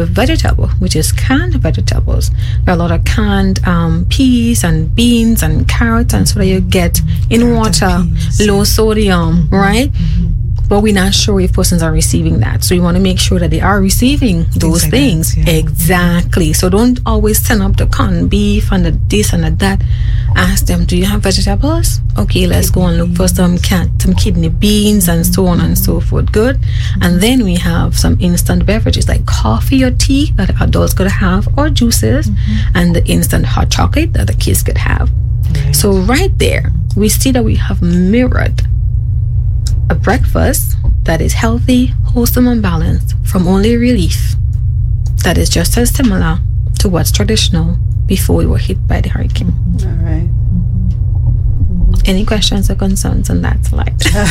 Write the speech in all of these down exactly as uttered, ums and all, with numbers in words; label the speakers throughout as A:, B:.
A: with vegetable, which is canned vegetables. There are a lot of canned um, peas and beans and carrots, and so that you get in Carrot water, low sodium, mm-hmm. right? Mm-hmm. But we're not sure if persons are receiving that. So we want to make sure that they are receiving those things. things. Like that, yeah. Exactly. So don't always send up the corned beef and the this and the that. Ask them, do you have vegetables? Okay, let's go and look for some cat, some kidney beans and so on and so forth. Good. And then we have some instant beverages like coffee or tea that adults could have, or juices, mm-hmm. and the instant hot chocolate that the kids could have. Right. So right there, we see that we have mirrored a breakfast that is healthy, wholesome, and balanced from only relief that is just as similar to what's traditional before we were hit by the hurricane.
B: All right.
A: Any questions or concerns on that slide?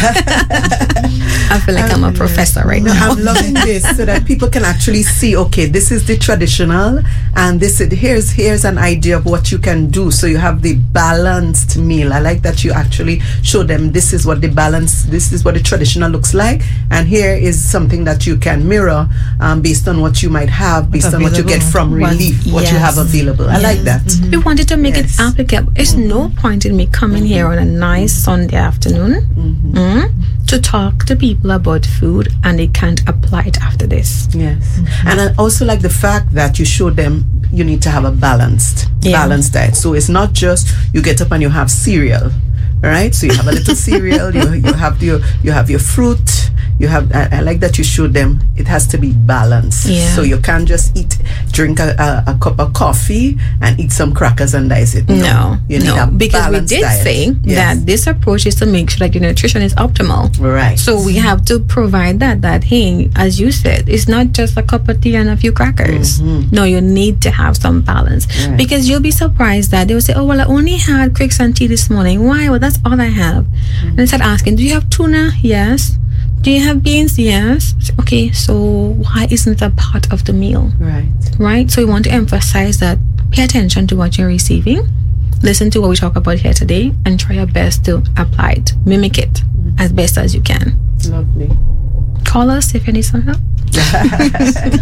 A: I feel like I'm a professor right
B: no,
A: now.
B: I'm loving this so that people can actually see, okay, this is the traditional, and this is, here's here's an idea of what you can do. So you have the balanced meal. I like that you actually show them this is what the balance, this is what the traditional looks like, and here is something that you can mirror um, based on what you might have, based on what you get from relief, what, what yes. you have available. I yes. like that.
A: Mm-hmm. We wanted to make yes. it applicable. It's mm-hmm. no point in me coming mm-hmm. here on a nice Sunday afternoon mm-hmm. mm, to talk to people about food and they can't apply it after this.
B: Yes. Mm-hmm. And I also like the fact that you show them you need to have a balanced yeah. balanced diet. So it's not just you get up and you have cereal, right? So you have a little cereal, you you have your you have your fruit. You have. I, I like that you showed them. It has to be balanced.
A: Yeah.
B: So you can't just eat, drink a, a, a cup of coffee and eat some crackers and that's it. No,
A: no,
B: you need
A: no.
B: a
A: because we did
B: diet.
A: say yes. that this approach is to make sure that your nutrition is optimal.
B: Right.
A: So we have to provide that. That hey, as you said, it's not just a cup of tea and a few crackers. Mm-hmm. No, you need to have some balance right. because you'll be surprised that they will say, "Oh well, I only had Quicks and tea this morning. Why? Well, that's all I have." Mm-hmm. And they start asking, "Do you have tuna?" Yes. Do you have beans? Yes. Okay, so why isn't it a part of the meal?
B: Right.
A: Right? So we want to emphasize that pay attention to what you're receiving, listen to what we talk about here today, and try your best to apply it, mimic it mm-hmm. as best as you can.
B: Lovely.
A: Call us if you need some help. yeah.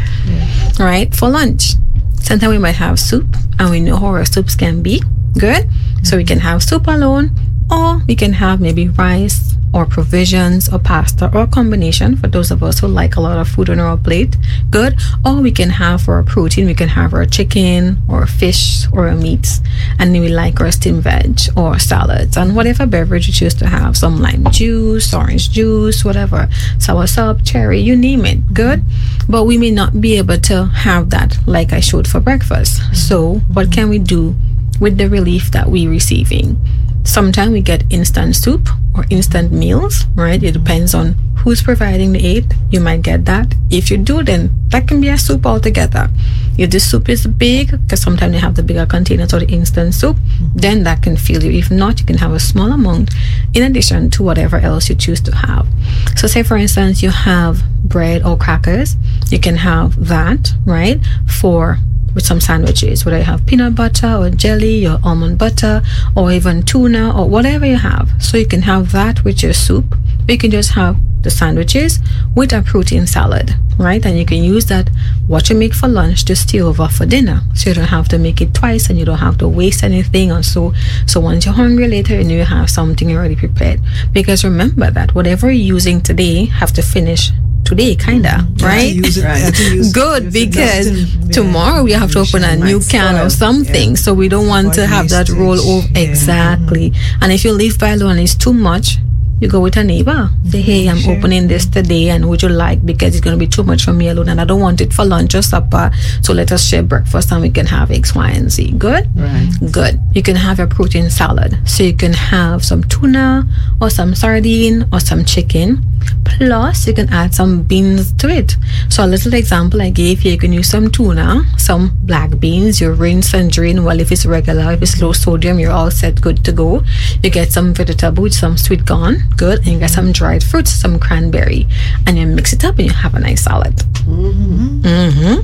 A: Right? For lunch, sometimes we might have soup, and we know how our soups can be. Good? Mm-hmm. So we can have soup alone, or we can have maybe rice, or provisions, or pasta, or a combination for those of us who like a lot of food on our plate. Good. Or we can have for our protein, we can have our chicken or fish or our meats, and then we like our steamed veg or salads and whatever beverage you choose to have, some lime juice, orange juice, whatever, soursop, cherry, you name it. Good. But we may not be able to have that like I showed for breakfast. So what can we do with the relief that we're receiving? Sometimes we get instant soup or instant meals, right? It depends on who's providing the aid. You might get that. If you do, then that can be a soup altogether. If the soup is big, because sometimes they have the bigger containers or the instant soup, then that can fill you. If not, you can have a small amount in addition to whatever else you choose to have. So say, for instance, you have bread or crackers. You can have that, right, for with some sandwiches, whether you have peanut butter or jelly or almond butter or even tuna or whatever you have. So you can have that with your soup. You can just have the sandwiches with a protein salad, right? And you can use that what you make for lunch to stay over for dinner, so you don't have to make it twice and you don't have to waste anything. Or so so once you're hungry later, you know you have something already prepared. Because remember that whatever you're using today have to finish today, kinda, mm-hmm. right?
B: Use it, right. Use,
A: Good,
B: use
A: because
B: it
A: tomorrow we have to open a new can or something, yeah. so we don't want to have that roll over. Yeah. Exactly. Mm-hmm. And if you live by alone and it's too much, you go with a neighbor. Say, hey, I'm sure. opening this today, and would you like, because it's going to be too much for me alone, and I don't want it for lunch or supper, so let us share breakfast and we can have X, Y, and Z. Good?
B: Right.
A: Good. You can have a protein salad. So you can have some tuna or some sardine or some chicken. Plus, you can add some beans to it. So a little example I gave here, you can use some tuna, some black beans, you rinse and drain. Well, if it's regular, if it's low sodium, you're all set, good to go. You get some vegetable with some sweet corn, good, and you get some dried fruits, some cranberry, and you mix it up and you have a nice salad.
B: Mm-hmm.
A: Mm-hmm.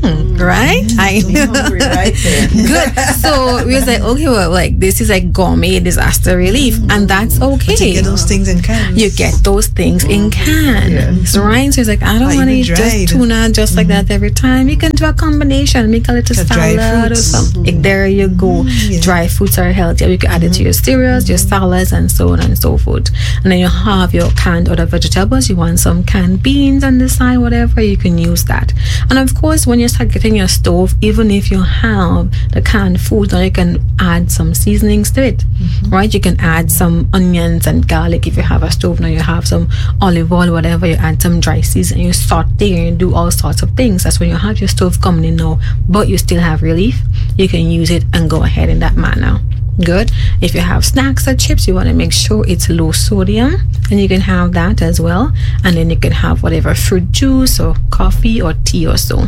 A: right?
B: Mm,
A: I
B: hungry right there.
A: Good. So we was like, okay, well, like this is like gourmet disaster relief, mm. and that's okay.
C: But you get those things in cans.
A: You get those things in cans, yes. right? So it's like I don't want to eat just tuna just mm-hmm. like that every time. You can do a combination, make a little salad or something. Mm-hmm. There you go. Mm, yeah. Dry fruits are healthy. You can add it to your cereals, your salads, and so on and so forth. And then you have your canned other vegetables. You want some canned beans on the side, whatever, you can use that. And of course, when you start getting your stove, even if you have the canned food, now you can add some seasonings to it, mm-hmm. right? You can add some onions and garlic. If you have a stove now, you have some olive oil, whatever, you add some dry season, you saute and you do all sorts of things. That's when you have your stove coming in now, but you still have relief. You can use it and go ahead in that manner. Good. If you have snacks or chips, you want to make sure it's low sodium, and you can have that as well. And then you can have whatever fruit juice or coffee or tea or so.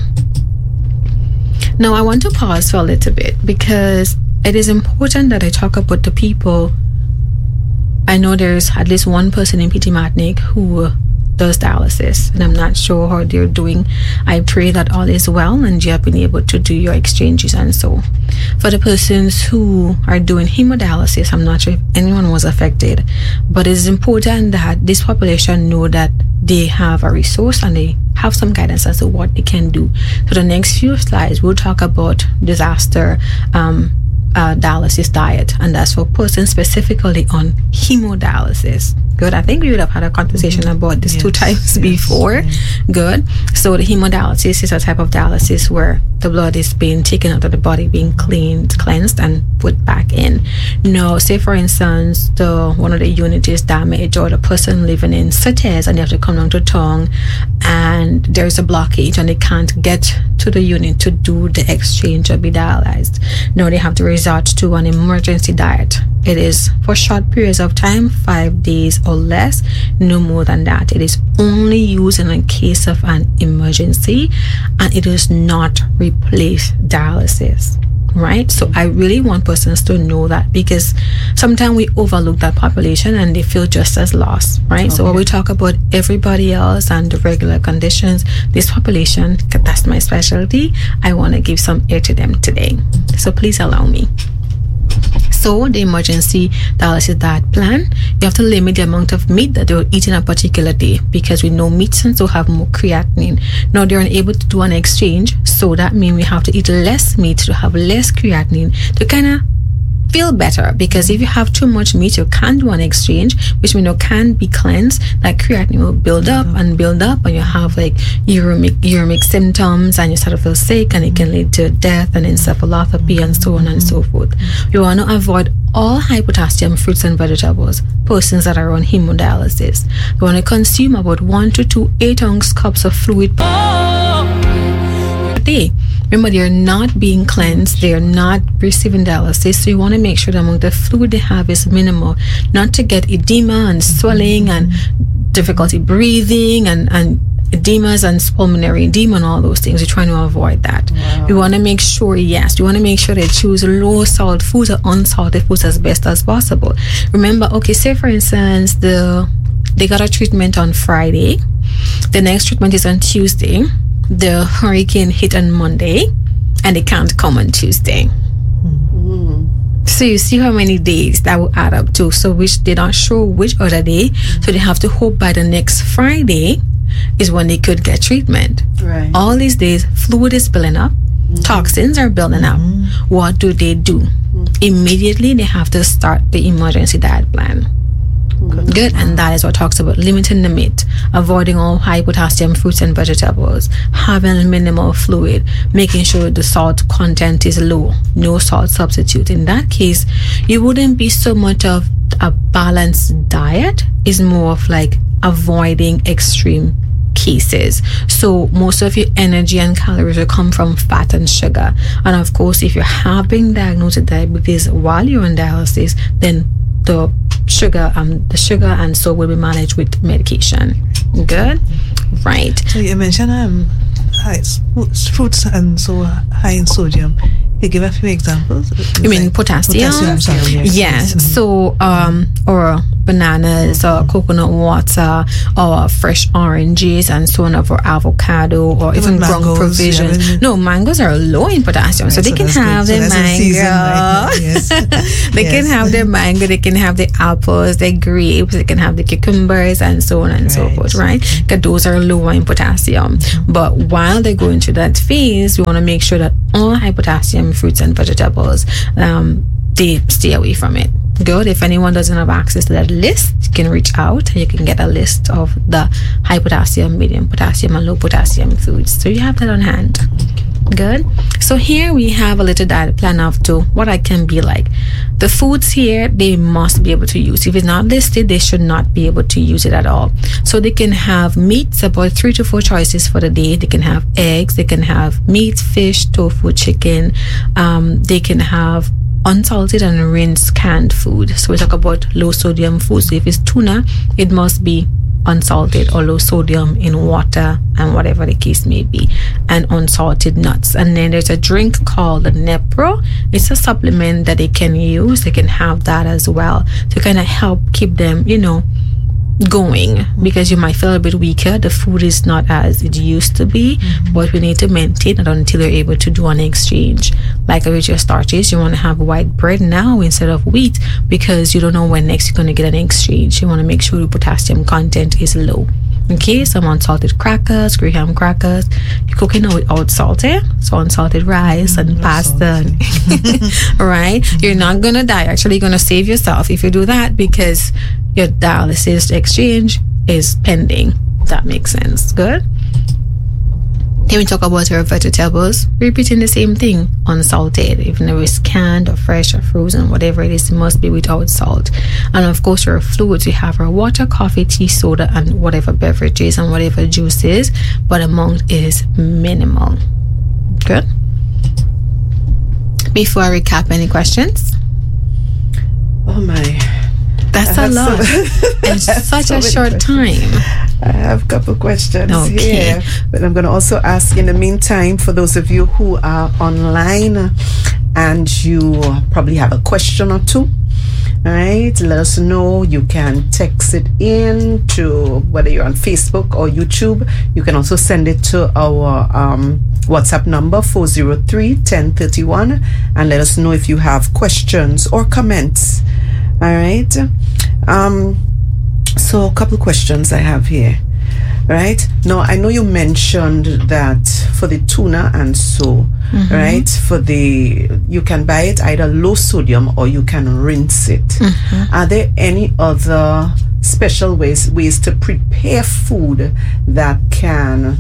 A: Now I want to pause for a little bit because it is important that I talk about the people. I know there's at least one person in P T Martinique who does dialysis, and I'm not sure how they're doing. I pray that all is well and you have been able to do your exchanges and so. For the persons who are doing hemodialysis, I'm not sure if anyone was affected, but it's important that this population know that they have a resource and they have some guidance as to what they can do. So the next few slides, we'll talk about disaster um, uh, dialysis diet, and that's for persons specifically on hemodialysis. Good. I think we would have had a conversation mm-hmm. about this yes, two times yes, before. Yes. Good. So the hemodialysis is a type of dialysis where the blood is being taken out of the body, being cleaned, cleansed, and put back in. Now, say for instance, the one of the units is damaged, or the person living in Sutez and they have to come down to Tong, and there's a blockage and they can't get to the unit to do the exchange or be dialyzed. Now they have to resort to an emergency diet. It is for short periods of time, five days or less, no more than that. It is only used in a case of an emergency, and it does not replace dialysis, right? So I really want persons to know that, because sometimes we overlook that population and they feel just as lost, right? Okay. So when we talk about everybody else and the regular conditions, this population, that's my specialty, I want to give some air to them today. So please allow me. So the emergency dialysis diet plan, you have to limit the amount of meat that they're eating a particular day, because we know meats and so have more creatinine. Now they're unable to do an exchange, so that means we have to eat less meat to have less creatinine to kind of feel better, because if you have too much meat, you can't do an exchange, which we know can be cleansed. That creatinine will build up and build up, and you have like uremic uremic symptoms, and you start to feel sick, and it can lead to death and encephalopathy and so on and so forth. You want to avoid all high potassium fruits and vegetables. Persons that are on hemodialysis, you want to consume about one to two eight ounce cups of fluid per day. Remember, they're not being cleansed, they're not receiving dialysis, so you want to make sure the amount of fluid they have is minimal, not to get edema and swelling and difficulty breathing and, and edemas and pulmonary edema and all those things. We're trying to avoid that. Wow. We want to make sure, yes, we want to make sure they choose low salt foods or unsalted foods as best as possible. Remember, okay, say for instance, the they got a treatment on Friday, the next treatment is on Tuesday, the hurricane hit on Monday, and they can't come on Tuesday. Mm. So you see how many days that will add up to. So which they don't show which other day. Mm. So they have to hope by the next Friday is when they could get treatment. Right. All these days, fluid is building up, mm. toxins are building up. Mm. What do they do? Mm. Immediately they have to start the emergency diet plan. Mm-hmm. Good. And that is what talks about limiting the meat, avoiding all high potassium fruits and vegetables, having minimal fluid, making sure the salt content is low, no salt substitute. In that case, you wouldn't be so much of a balanced diet, it's more of like avoiding extreme cases. So most of your energy and calories will come from fat and sugar. And of course, if you have been diagnosed with diabetes while you're on dialysis, then the sugar um the sugar and so will be managed with medication. Good. Right.
C: So you mentioned um high fruits and so high in sodium. Can you give a few examples?
A: You mean potassium?
C: Potassium, sorry, yes.
A: Yes.
C: Mm-hmm.
A: So, um, or bananas, mm-hmm. or coconut water, or fresh oranges, and so on, or avocado, or even, even ground provision. Yeah, no, mangoes are low in potassium, right, so they so can have the so mango. Right yes. They yes. can have the mango. They can have the apples, the grapes. They can have the cucumbers, and so on and right. so forth. Right? Because those are low in potassium. Mm-hmm. But while they're going through that phase, we want to make sure that all high potassium fruits and vegetables, um, they stay away from it. Good. If anyone doesn't have access to that list, you can reach out and you can get a list of the high potassium, medium potassium, and low potassium foods. So you have that on hand. Good. So here we have a little diet plan of to what I can be like. The foods here, they must be able to use. If it's not listed, they should not be able to use it at all. So they can have meats, about three to four choices for the day. They can have eggs. They can have meat, fish, tofu, chicken. Um, they can have unsalted and rinsed canned food. So we talk about low sodium food. So if it's tuna, it must be unsalted or low sodium in water and whatever the case may be, and unsalted nuts. And then there's a drink called the Nepro. It's a supplement that they can use. They can have that as well to kind of help keep them, you know, going, because you might feel a bit weaker. The food is not as it used to be, mm-hmm. but we need to maintain it until you're able to do an exchange. Like with your starches, you want to have white bread now instead of wheat, because you don't know when next you're going to get an exchange. You want to make sure the potassium content is low. Okay, some unsalted crackers, graham crackers. You're cooking it without salt, eh? So unsalted rice and mm, pasta. And right? You're not going to die. Actually, you're going to save yourself if you do that, because your dialysis exchange is pending. That makes sense. Good. Then we talk about your vegetables. Repeating the same thing. Unsalted. Even if it's canned or fresh or frozen, whatever it is, it must be without salt. And of course, your fluids. We have our water, coffee, tea, soda, and whatever beverages and whatever juices. But amount is minimal. Good. Before I recap, any questions?
B: Oh my.
A: That's a lot in such
B: so
A: a short
B: questions.
A: time.
B: I have a couple questions
A: okay.
B: here, but I'm going to also ask in the meantime, for those of you who are online and you probably have a question or two, all right, let us know. You can text it in to, whether you're on Facebook or YouTube. You can also send it to our um, WhatsApp number four zero three, one zero three one, and let us know if you have questions or comments. All right. Um, so a couple questions I have here. Right. Now, I know you mentioned that for the tuna and so, mm-hmm. right, for the, you can buy it either low sodium or you can rinse it. Mm-hmm. Are there any other special ways, ways to prepare food that can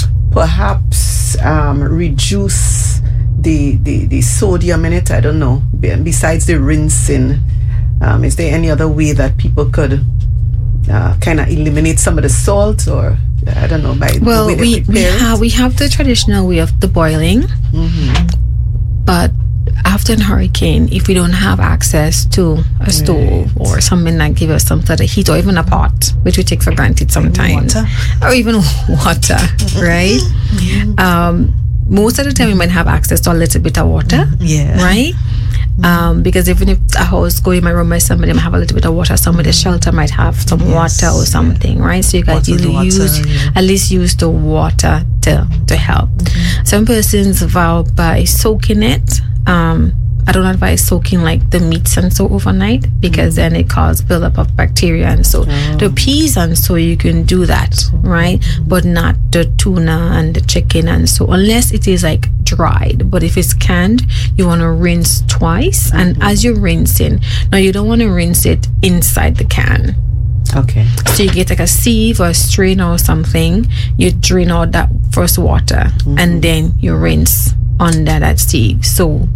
B: perhaps um, reduce the, the, the sodium in it? I don't know. Besides the rinsing, um, is there any other way that people could Uh, kind of eliminate some of the salt, or I don't know, by
A: well
B: the way they
A: we, we
B: prepare
A: have
B: it?
A: we have the traditional way of the boiling, mm-hmm. but after a hurricane, if we don't have access to a stove right. or something that gives us some sort of heat, or even a pot, which we take for granted sometimes,
C: water.
A: or even water, right? Mm-hmm. Um, most of the time we might have access to a little bit of water,
C: yeah,
A: right? Um, because even if a house go in my room by somebody might have a little bit of water, somebody shelter might have some yes. water or something, right? So you can either use yeah. at least use the water to to help. Mm-hmm. Some persons vow by soaking it. Um, I don't advise soaking like the meats and so overnight, because mm-hmm. then it causes buildup of bacteria and so. Oh. The peas and so you can do that, right? But not the tuna and the chicken and so, unless it is like dried. But if it's canned, you want to rinse twice. Mm-hmm. And as you're rinsing, now you don't want to rinse it inside the can.
B: Okay.
A: So you get like a sieve or a strainer or something, you drain out that first water, mm-hmm. and then you rinse under that sieve. So
C: mm-hmm.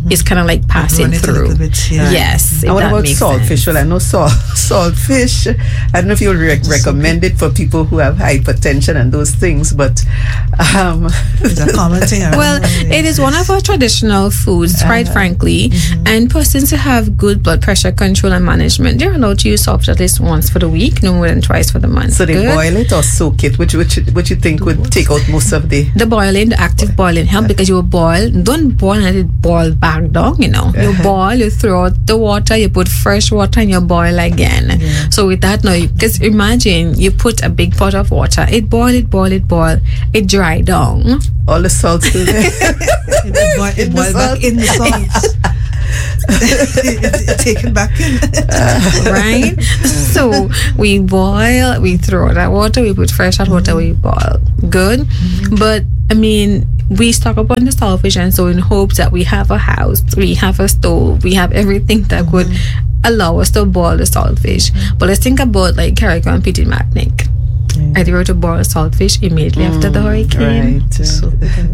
A: mm-hmm. is kind of like passing through.
C: Bit, yeah.
A: Yes.
B: And what about saltfish? Well, I know salt saltfish. I don't know if you would re- recommend it for people who have hypertension and those things, but um,
C: it's a common thing.
A: Well, it is one of our traditional foods, uh, quite frankly. Mm-hmm. And persons who have good blood pressure control and management, they're allowed to use saltfish at least once for the week, no more than twice for the month.
B: So they
A: Good.
B: boil it or soak it? Which which which you think would take out most of the
A: the boiling, the active boiling help, because you will boil. Don't boil and let it boil back down. You know, you boil, you throw out the water, you put fresh water, and you boil again. Yeah. So with that, now, because imagine you put a big pot of water, it boil, it boil, it boil, it dry down.
B: All the salt still there.
C: it boil, it boil back in the salt. Take it back in.
A: Right? So we boil, we throw that water, we put fresh hot water, we boil. Good. Mm-hmm. But I mean, we stock up on the saltfish, and so in hopes that we have a house, we have a stove, we have everything that mm-hmm. would allow us to boil the saltfish. Mm-hmm. But let's think about like Carrico and Petit Macnic. Mm. They were to boil saltfish immediately mm, after the hurricane.
B: Right.
A: So,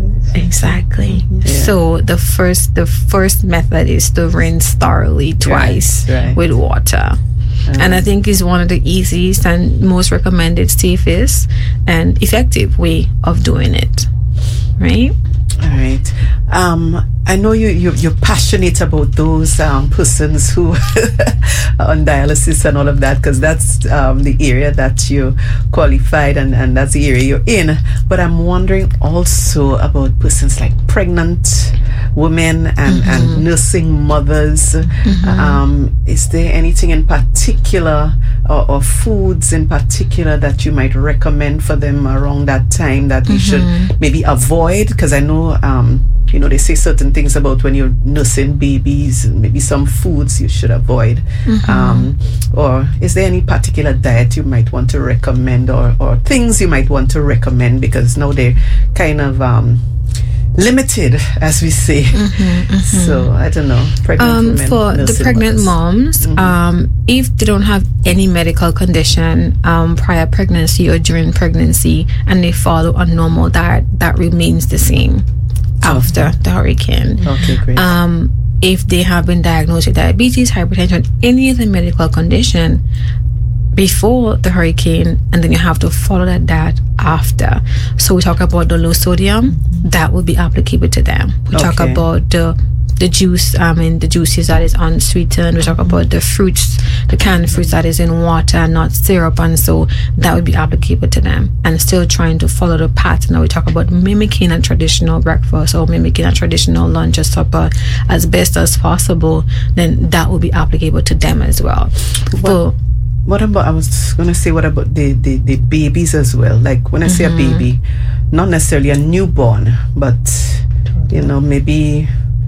A: exactly. Yeah. So the first the first method is to rinse thoroughly twice right, right. with water. Um, and I think is one of the easiest and most recommended, safest and effective way of doing it. Right?
B: All right. Um, I know you, you, you're passionate about those um, persons who are on dialysis and all of that, because that's um, the area that you qualified and, and that's the area you're in. But I'm wondering also about persons like pregnant women and, mm-hmm. and nursing mothers. Mm-hmm. Um, is there anything in particular or, or foods in particular that you might recommend for them around that time that we mm-hmm. should maybe avoid? Because I know um, you know, they say certain things about when you're nursing babies, maybe some foods you should avoid. Mm-hmm. Um, or is there any particular diet you might want to recommend, or, or things you might want to recommend? Because now they're kind of um, limited, as we say. Mm-hmm, mm-hmm. So, I don't know. Pregnant
A: um,
B: women,
A: for the pregnant
B: mothers.
A: moms, mm-hmm. um, if they don't have any medical condition um, prior pregnancy or during pregnancy, and they follow a normal diet, that remains the same after the hurricane.
B: Okay, great.
A: Um, if they have been diagnosed with diabetes, hypertension, any other medical condition before the hurricane, and then you have to follow that diet after. So we talk about the low sodium, that will be applicable to them. We okay. talk about the the juice, I mean the juices that is unsweetened. We talk about the fruits, the canned fruits that is in water, not syrup, and so that would be applicable to them. And still trying to follow the pattern. Now we talk about mimicking a traditional breakfast or mimicking a traditional lunch or supper as best as possible, then that will be applicable to them as well.
B: What, but, what about, I was going to say, what about the, the, the babies as well? Like when I say mm-hmm. a baby, not necessarily a newborn, but you know, maybe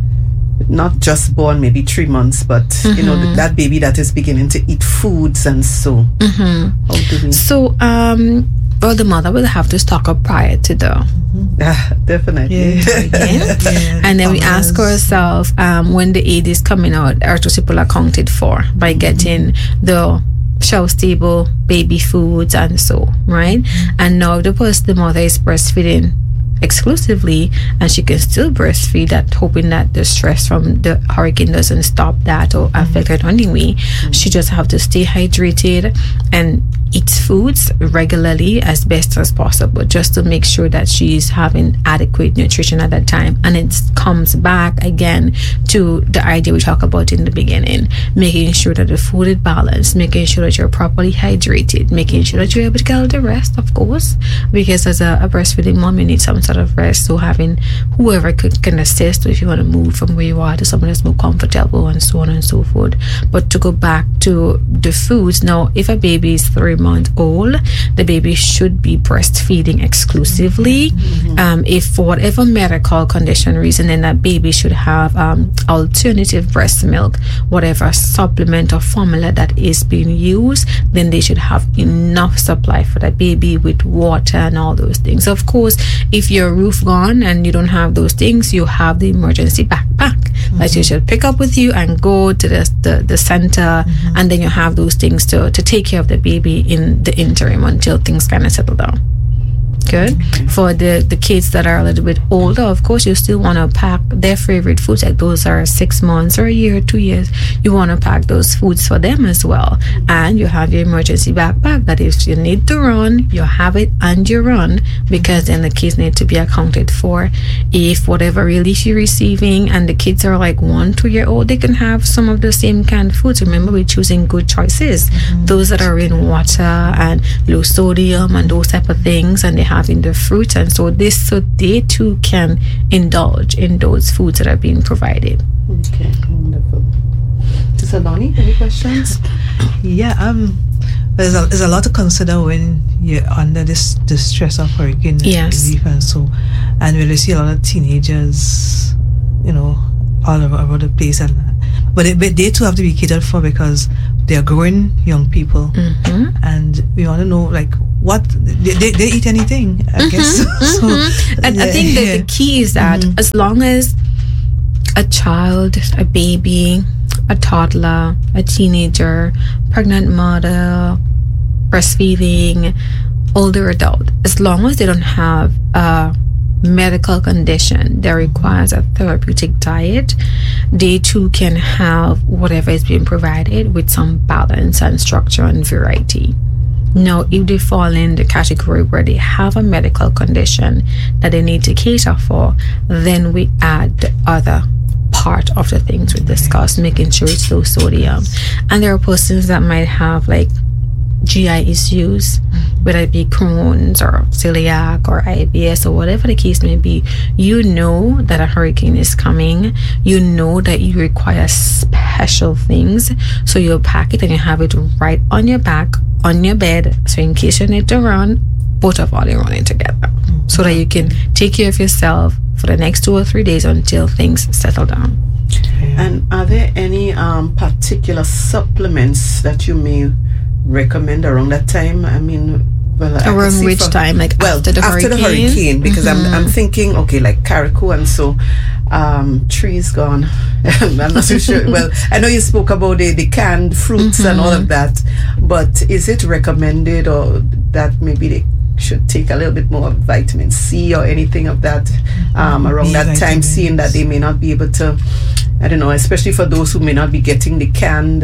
B: not just born, maybe three months, but mm-hmm. you know, th- that baby that is beginning to eat foods and so.
A: Mm-hmm.
B: How do we?
A: So, um, well, the mother will have to stock up prior to the.
B: Mm-hmm. Yeah, definitely.
A: Yeah. yeah. yeah and then we ask ourselves, um, when the aid is coming out, are those people accounted for by mm-hmm. getting the shelf stable baby foods and so, right? Mm-hmm. And now the person, the mother is breastfeeding exclusively, and she can still breastfeed, that hoping that the stress from the hurricane doesn't stop that or affect her anyway. Mm-hmm. She just have to stay hydrated and eat foods regularly as best as possible, just to make sure that she's having adequate nutrition at that time. And it comes back again to the idea we talked about in the beginning, making sure that the food is balanced, making sure that you're properly hydrated, making sure that you're able to get the rest, of course, because as a, a breastfeeding mom, you need some sort of rest. So having whoever could can assist if you want to move from where you are to somewhere that's more comfortable, and so on and so forth. But to go back to the foods, now if a baby is three months old, the baby should be breastfeeding exclusively. Mm-hmm. Um, if for whatever medical condition reason, then that baby should have um, alternative breast milk, whatever supplement or formula that is being used, then they should have enough supply for that baby with water and all those things. Of course, if your roof gone and you don't have those things, you have the emergency backpack mm-hmm. that you should pick up with you and go to the the, the center, mm-hmm. and then you have those things to, to take care of the baby in the interim until things kind of settle down. Good. For the, the kids that are a little bit older, of course, you still want to pack their favorite foods. Like those are six months or a year, two years. You want to pack those foods for them as well. And you have your emergency backpack that if you need to run, you have it and you run, because then the kids need to be accounted for. If whatever relief you're receiving and the kids are like one, two year old, they can have some of the same canned foods. Remember, we're choosing good choices. Mm-hmm. Those that are in water and low sodium and those type of things, and they have in the fruit, and so this so they too can indulge in those foods that are being provided.
B: Okay, wonderful. Sister Lonnie, any questions?
C: Yeah, um, there's a, there's a lot to consider when you're under this, this stress of hurricane
A: yes.
C: relief, and so, and when you see a lot of teenagers, you know, all over, over the place, and but, it, but they too have to be catered for because they are growing young people,
A: mm-hmm.
C: and we want to know like what they, they, they eat anything, I mm-hmm. guess. So,
A: mm-hmm. and yeah, I think that yeah. the key is that mm-hmm. as long as a child, a baby, a toddler, a teenager, pregnant mother, breastfeeding, older adult, as long as they don't have a medical condition that requires a therapeutic diet, they too can have whatever is being provided with some balance and structure and variety. Now, if they fall in the category where they have a medical condition that they need to cater for, then we add the other part of the things we discussed, making sure it's low sodium. And there are persons that might have like G I issues, whether it be Crohn's or celiac or I B S or whatever the case may be. You know that a hurricane is coming. You know that you require special things. So you'll pack it and you have it right on your back, on your bed. So in case you need to run, both of all are running together. Mm-hmm. So that you can take care of yourself for the next two or three days until things settle down.
B: And are there any um, particular supplements that you may recommend around that time? I mean, well,
A: around which
B: for,
A: time? Like
B: well,
A: after the
B: after
A: hurricane?
B: the hurricane, because
A: mm-hmm.
B: I'm I'm thinking, okay, like Carriacou, and so um, trees gone. I'm not so sure. Well, I know you spoke about the, the canned fruits mm-hmm. and all of that, but is it recommended or that maybe they should take a little bit more vitamin C or anything of that um, around that vitamins. time, seeing that they may not be able to, I don't know, especially for those who may not be getting the canned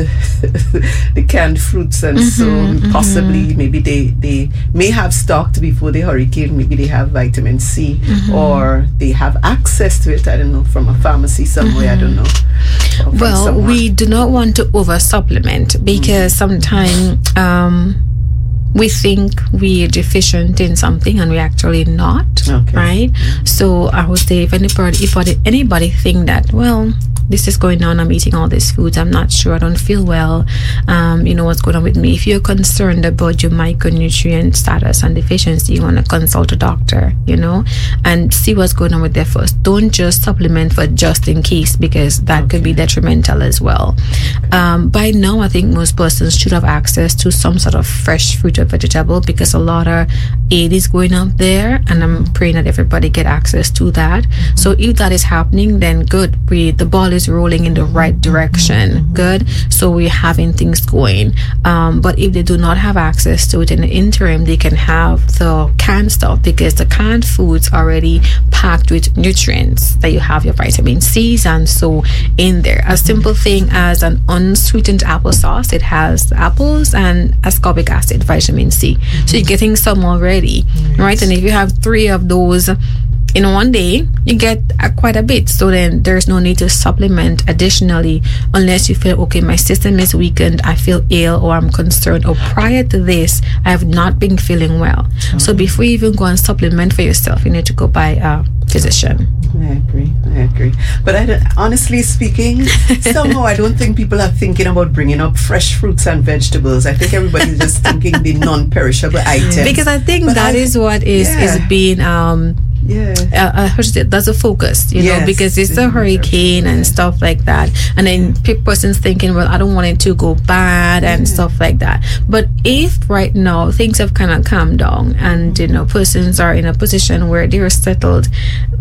B: the canned fruits, and mm-hmm, so mm-hmm. possibly maybe they, they may have stocked before the hurricane, maybe they have vitamin C mm-hmm. or they have access to it, I don't know, from a pharmacy somewhere, mm-hmm. I don't know.
A: Well,
B: someone.
A: we do not want to over supplement because mm-hmm. sometimes um, we think we're deficient in something and we're actually not, okay. right? So I would say if anybody, if anybody think that, well, this is going on, I'm eating all these foods, I'm not sure, I don't feel well, um, you know what's going on with me. If you're concerned about your micronutrient status and deficiency, you want to consult a doctor, you know, and see what's going on with there first. Don't just supplement for just in case, because that okay. could be detrimental as well. Um, by now, I think most persons should have access to some sort of fresh fruit or vegetable, because a lot of aid is going out there, and I'm praying that everybody get access to that. Mm-hmm. So if that is happening, then good. We the ball is rolling in the right direction. Mm-hmm. Good. So we're having things going. Um, but if they do not have access to it in the interim, they can have the canned stuff, because the canned foods already packed with nutrients that you have your vitamin C's and so in there. A simple thing as an unsweetened applesauce, it has apples and ascorbic acid, vitamin C. Mm-hmm. So you're getting some already, yes. right? And if you have three of those in one day, you get uh, quite a bit. So then there's no need to supplement additionally unless you feel, okay, my system is weakened, I feel ill, or I'm concerned, or prior to this, I have not been feeling well. Mm-hmm. So before you even go and supplement for yourself, you need to go by a physician.
B: I agree, I agree. But I don't, honestly speaking, somehow I don't think people are thinking about bringing up fresh fruits and vegetables. I think everybody's just thinking the non-perishable items.
A: Because I think but that I, is what is, yeah. is being... Um,
B: Yeah,
A: uh, uh, that's a focus, you
B: yes,
A: know, because it's a hurricane and stuff like that. And then people person's thinking, well, I don't want it to go bad and yeah. stuff like that. But if right now things have kind of calmed down and, you know, persons are in a position where they're settled,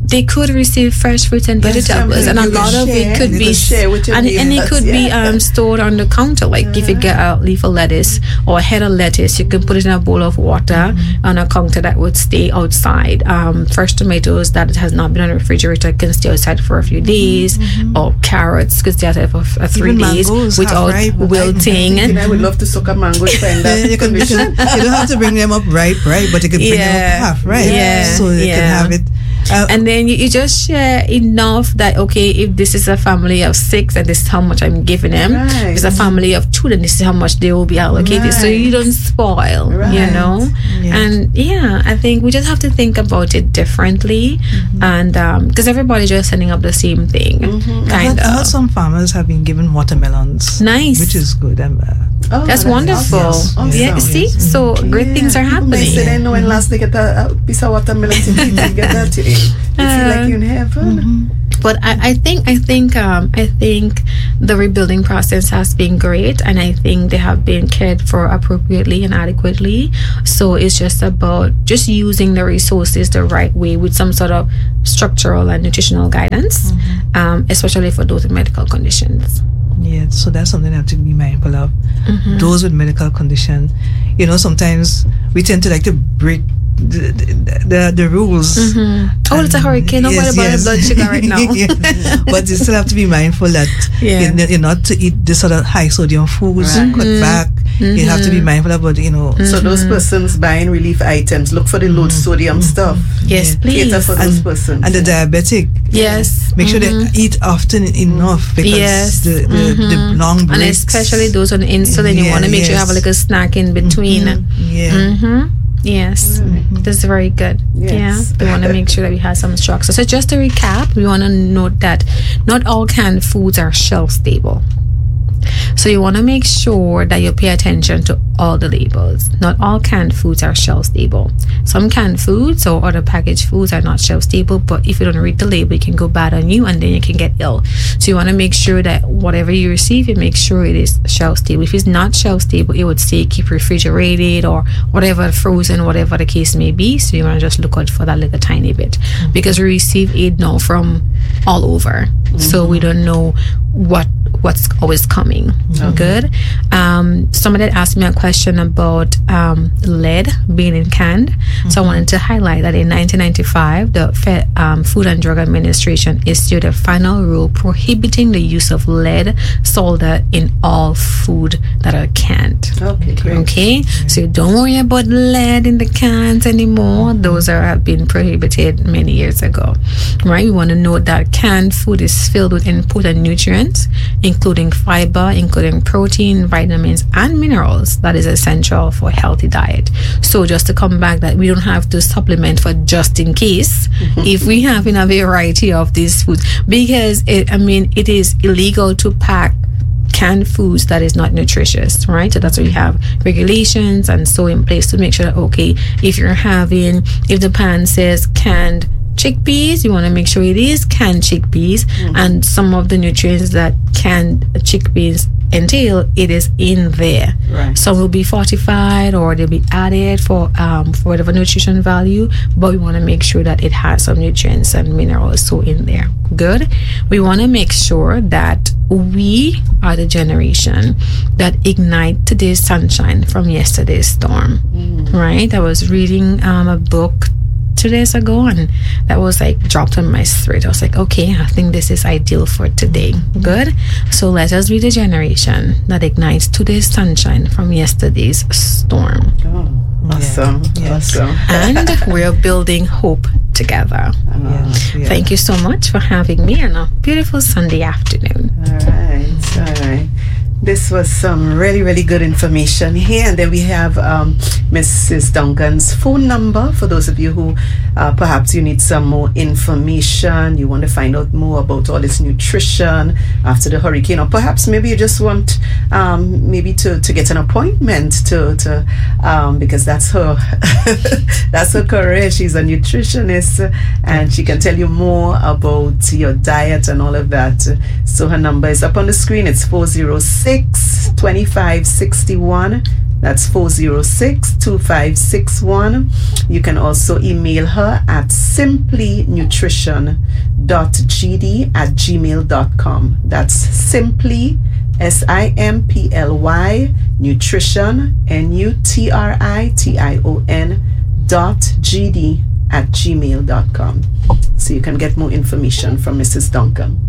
A: they could receive fresh fruits and
B: Yes,
A: vegetables, and a
B: you
A: lot
B: can
A: of
B: share.
A: it could
B: You
A: be
B: can share with your
A: and, and it
B: neighbors,
A: could be
B: yeah.
A: um, stored on the counter. Like if you get a leaf of lettuce or a head of lettuce, you can put it in a bowl of water on a counter that would stay outside. Um, fresh tomatoes that has not been on the refrigerator can stay outside for a few days, or carrots could stay outside for uh, three
C: Even
A: days
C: mangoes,
A: without
C: half ripe,
A: wilting.
B: You know, I would love to suck a mango if I in that
C: you, can, you,
B: condition.
C: can, you don't have to bring them up ripe, right? But you can bring
A: Yeah.
C: them up half ripe,
A: Yeah.
C: so you
A: Yeah.
C: can have it. Uh,
A: And then you, you just share enough that, okay, if this is a family of six, and this is how much I'm giving them.
B: Right.
A: If it's a family of two, then this is how much they will be allocated. So you don't spoil,
B: Right.
A: you know?
C: Yeah.
A: And yeah, I think we just have to think about it differently.
C: Mm-hmm.
A: And because everybody's just setting up the same thing,
C: I
A: kind
C: heard, I heard
A: of.
C: some farmers have been given watermelons.
A: Nice.
C: Which is good. Um, uh,
B: Oh,
A: That's wonderful.
B: awesome.
A: Yeah,
B: Awesome.
A: see? So great things are
B: People may
A: happening.
B: say they know when last they get a, a piece of watermelon to eat and get that. You feel like you're in heaven.
A: But I, I think I think um, I think the rebuilding process has been great, and I think they have been cared for appropriately and adequately. So it's just about just using the resources the right way with some sort of structural and nutritional guidance, um, especially for those with medical conditions.
C: Yeah, so that's something I have to be mindful of. Those with medical condition, you know, sometimes we tend to like to break the the, the, the rules.
A: Oh, it's a hurricane. Don't worry about the blood sugar right now.
C: Yeah. But you still have to be mindful that
A: Yeah.
C: you're, you're not to eat this sort of high sodium foods.
B: Right.
C: Cut back. You have to be mindful about, you know.
B: So those persons buying relief items, look for the low sodium stuff.
A: Yes,
C: Yeah.
A: please.
B: Cater for those persons.
C: And the diabetic,
A: Yes.
C: make sure they eat often enough because
A: Yes.
C: the, the, the long breaks.
A: And especially those on insulin, you
C: Yeah,
A: want to make sure you
C: yes.
A: have like a snack in between.
C: Yeah.
A: Mm-hmm. Yes, that's very good.
B: Yes.
A: Yeah, we want to make sure that we have some structure. So just to recap, we want to note that not all canned foods are shelf stable. So you want to make sure that you pay attention to all the labels. Not all canned foods are shelf stable. Some canned foods or other packaged foods are not shelf stable, but if you don't read the label, it can go bad on you and then you can get ill. So you want to make sure that whatever you receive, you make sure it is shelf stable. If it's not shelf stable, it would say keep refrigerated or whatever, frozen, whatever the case may be. So you want to just look out for that little tiny bit, because we receive aid now from all over. So we don't know what what's always coming. Good. Um, somebody asked me a question about um, lead being in canned. So I wanted to highlight that in nineteen ninety-five, the Fe- um, Food and Drug Administration issued a final rule prohibiting the use of lead solder in all food that are canned.
B: Okay, great.
A: Okay, so don't worry about lead in the cans anymore. Those are have been prohibited many years ago, right? We want to note that canned food is filled with important nutrients, including fiber, including protein, vitamins, and minerals that is essential for a healthy diet. So just to come back, that we don't have to supplement for just in case if we have in a variety of these foods, because it, I mean, it is illegal to pack canned foods that is not nutritious, right? So that's why we have regulations and so in place to make sure that, okay, if you're having, if the pan says canned chickpeas, you want to make sure it is canned chickpeas, mm-hmm. and some of the nutrients that canned chickpeas entail, it is in there.
B: Right.
A: Some will be fortified or they'll be added for um for whatever nutrition value, but we want to make sure that it has some nutrients and minerals so in there. Good. We want to make sure that we are the generation that ignite today's sunshine from yesterday's storm. Mm. Right? I was reading um, a book two days ago, and that was like dropped on my spirit. I was like, okay, I think this is ideal for today. Good. So let us be the generation that ignites today's sunshine from yesterday's storm.
B: Oh, awesome.
C: Yeah.
B: Awesome.
A: And we're building hope together.
C: Yes, yeah.
A: Thank you so much for having me on a beautiful Sunday afternoon.
B: All right. All right. This was some really, really good information here. And then we have um, Missus Duncan's phone number for those of you who uh, perhaps you need some more information, you want to find out more about all this nutrition after the hurricane, or perhaps maybe you just want um, maybe to, to get an appointment to, to um, because that's her that's her career. She's a nutritionist and she can tell you more about your diet and all of that. So her number is up on the screen. It's four zero six, two five six one, That's four zero six, two five six one. You can also email her at simply nutrition dot g d at gmail dot com. That's simply, S I M P L Y, nutrition, N U T R I T I O N, dot G D at gmail dot com. So you can get more information from Missus Duncan.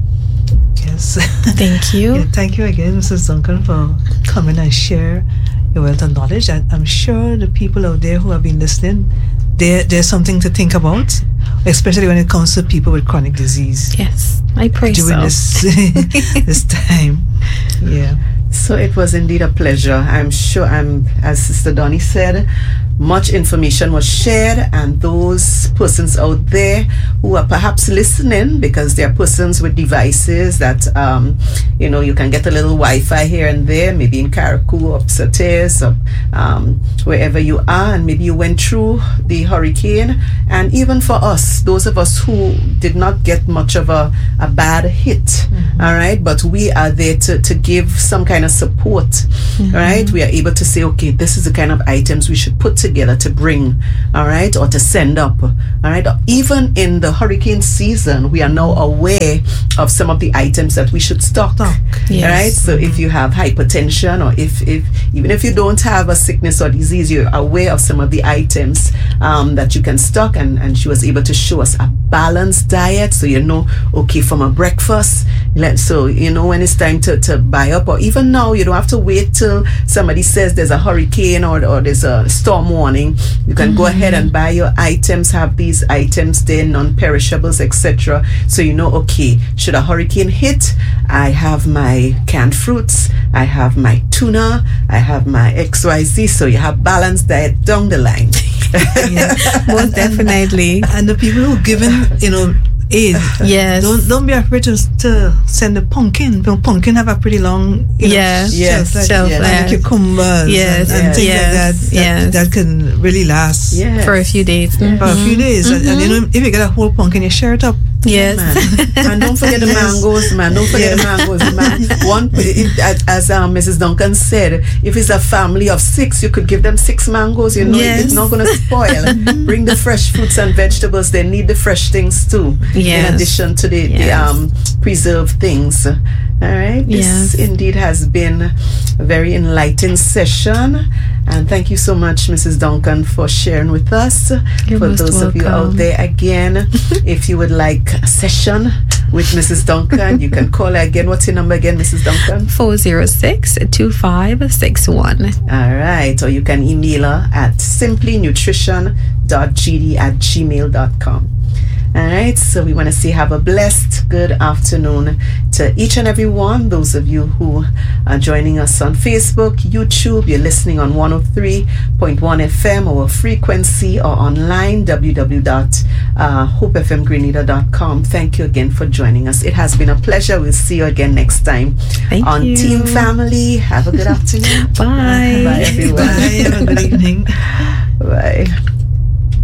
C: Yes.
A: Thank you.
C: Yeah, thank you again, Missus Duncan, for coming and share your wealth of knowledge. I, I'm sure the people out there who have been listening, there there's something to think about, especially when it comes to people with chronic disease.
A: Yes, I pray
C: during
A: so.
C: this this time. Yeah.
B: So it was indeed a pleasure. I'm sure, I'm, as Sister Donnie said, much information was shared, and those persons out there who are perhaps listening, because there are persons with devices that, um, you know, you can get a little Wi-Fi here and there, maybe in Carriacou or Psates or um, wherever you are, and maybe you went through the hurricane. And even for us, those of us who did not get much of a, a bad hit, mm-hmm. all right, but we are there to, to give some kind of support, mm-hmm. right? We are able to say, okay, this is the kind of items we should put together to bring, all right, or to send up, all right. Even in the hurricane season, we are now aware of some of the items that we should stock, stock. Yes. All right. So mm-hmm. if you have hypertension, or if, if even if you don't have a sickness or disease, you're aware of some of the items um, that you can stock, and, and she was able to show us a balanced diet, so you know, okay, from a breakfast, so you know when it's time to, to buy up, or even now you don't have to wait till somebody says there's a hurricane or, or there's a storm warning. You can mm-hmm. go ahead and buy your items, have these items there, non-perishables, et cetera. So you know, okay, should a hurricane hit, I have my canned fruits, I have my tuna, I have my X Y Z. So you have balanced diet down the line.
A: Yeah, most definitely.
C: And the people who given, you know, aid.
A: Yes.
C: Don't don't be afraid to, to send the pumpkin. Pumpkin have a pretty long, you know,
A: yes.
C: shelf life.
A: Shelf
C: yes.
A: life.
C: And cucumbers.
A: Yes.
C: And, and
A: yes.
C: things
A: yes.
C: like that, that.
A: Yes.
C: That can really last.
B: Yes.
A: For a few days.
C: Mm-hmm. For a few days. Mm-hmm. And, and you know, if you get a whole pumpkin, you share it up.
A: Yes.
B: Man. And don't forget the mangoes, man. Don't forget yes. the mangoes, man. One, it, as um, Missus Duncan said, if it's a family of six, you could give them six mangoes. You know, yes. it's not going to spoil. Bring the fresh fruits and vegetables. They need the fresh things too. Yes. In addition to the, yes. the um, preserved things. All right. This yes. indeed has been a very enlightening session. And thank you so much, Missus Duncan, for sharing with us.
A: You're
B: for those
A: welcome.
B: of you out there, again, if you would like a session with Missus Duncan, you can call her again. What's your number again, Missus Duncan?
A: four zero six, two five six one.
B: All right. Or you can email her at simply nutrition dot g d at gmail dot com. All right, so we want to say have a blessed good afternoon to each and every one. Those of you who are joining us on Facebook, YouTube, you're listening on one oh three point one F M, our frequency, or online, w w w dot hope f m grenada dot com. Thank you again for joining us. It has been a pleasure. We'll see you again next time.
A: Thank
B: on
A: you.
B: Team Family. Have a good afternoon.
A: Bye.
B: Bye, everyone.
C: Bye. Have a good evening.
B: Bye.